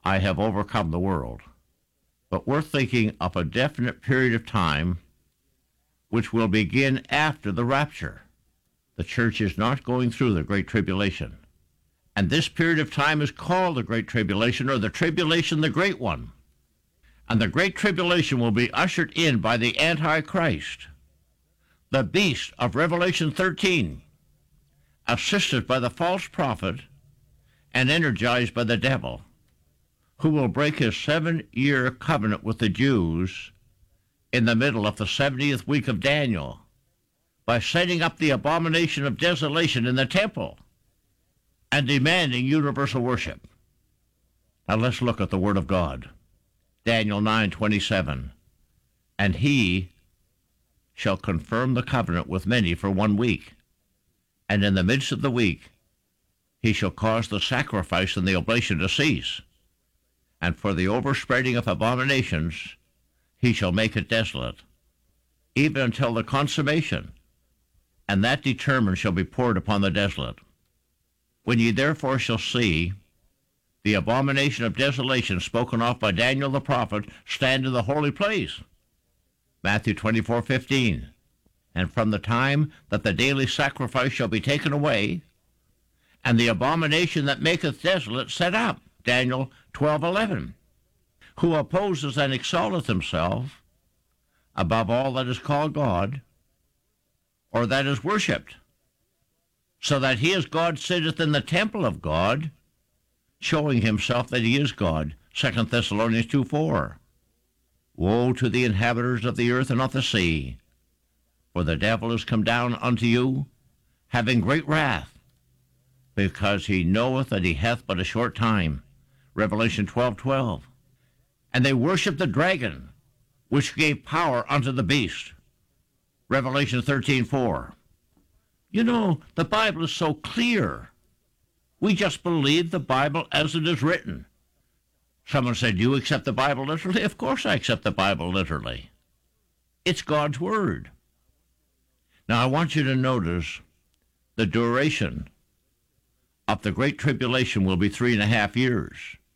I have overcome the world. But we're thinking of a definite period of time which will begin after the rapture. The church is not going through the Great Tribulation. And this period of time is called the Great Tribulation, or the Tribulation, the Great One. And the Great Tribulation will be ushered in by the Antichrist, the beast of Revelation 13, assisted by the false prophet and energized by the devil, who will break his 7-year covenant with the Jews in the middle of the 70th week of Daniel by setting up the abomination of desolation in the temple and demanding universal worship. Now let's look at the Word of God. Daniel 9:27. And he shall confirm the covenant with many for 1 week, and in the midst of the week he shall cause the sacrifice and the oblation to cease, and for the overspreading of abominations he shall make it desolate, even until the consummation, and that determined shall be poured upon the desolate. When ye therefore shall see the abomination of desolation spoken of by Daniel the prophet stand in the holy place, Matthew 24:15, and from the time that the daily sacrifice shall be taken away, and the abomination that maketh desolate set up, Daniel 12:11, who opposes and exalteth himself above all that is called God, or that is worshipped, so that he as God sitteth in the temple of God, showing himself that he is God, 2 Thessalonians 2:4. Woe to the inhabitants of the earth and of the sea, for the devil is come down unto you, having great wrath, because he knoweth that he hath but a short time, Revelation 12:12. And they worship the dragon, which gave power unto the beast, Revelation 13:4. You know, the Bible is so clear. We just believe the Bible as it is written. Someone said, "Do you accept the Bible literally?" Of course I accept the Bible literally. It's God's Word. Now I want you to notice the duration of the Great Tribulation will be 3.5 years.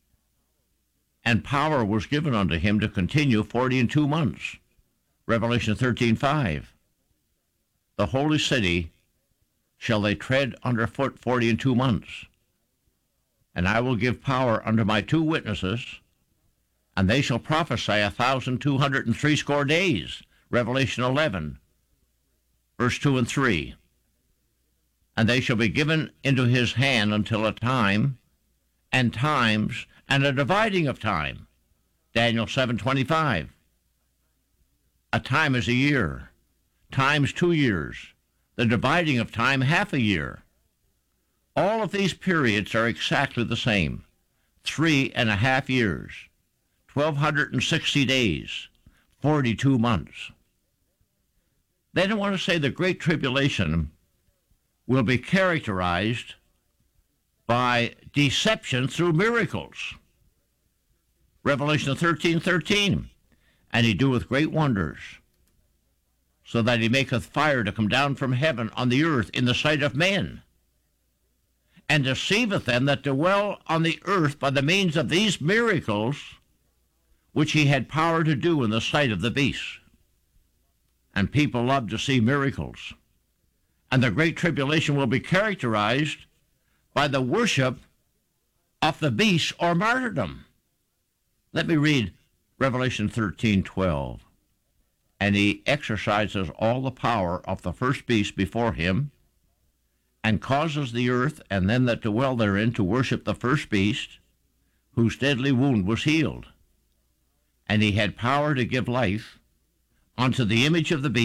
And power was given unto him to continue 40 months, Revelation 13:5. The holy city shall they tread under foot 40 months. And I will give power unto my 2 witnesses, and they shall prophesy 1,260 days, Revelation 11, verse 2 and 3. And they shall be given into his hand until a time, and times, and a dividing of time, Daniel 7:25. A time is a year, times 2 years, the dividing of time half a year. All of these periods are exactly the same, 3.5 years, 1,260 days, 42 months. Then I want to say the Great Tribulation will be characterized by deception through miracles. Revelation 13:13, and he doeth great wonders, so that he maketh fire to come down from heaven on the earth in the sight of men, and deceiveth them that dwell on the earth by the means of these miracles, which he had power to do in the sight of the beast. And people love to see miracles. And the Great Tribulation will be characterized by the worship of the beast or martyrdom. Let me read Revelation 13:12. And he exercises all the power of the first beast before him, and causes the earth and them that dwell therein to worship the first beast, whose deadly wound was healed. And he had power to give life unto the image of the beast,